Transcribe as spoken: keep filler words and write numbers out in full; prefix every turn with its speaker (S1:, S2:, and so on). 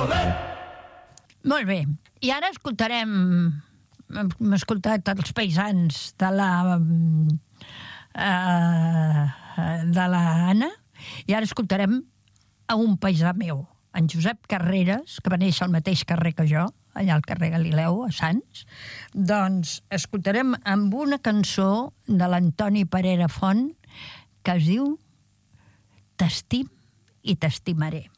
S1: Molt bé. I ara escoltarem... Hem escoltat els paisans de la... Uh, de la Anna, i ara escoltarem a un paisà meu, en Josep Carreras, que va néixer al mateix carrer que jo, allà al carrer Galileu, a Sants. Doncs escoltarem amb una cançó de l'Antoni Parera Font que es diu T'estim i t'estimaré.